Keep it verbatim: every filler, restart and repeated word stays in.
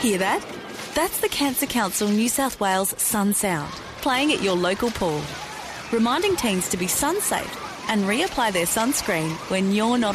Hear that? That's the Cancer Council New South Wales Sun Sound, playing at your local pool, reminding teens to be sun safe and reapply their sunscreen when you're not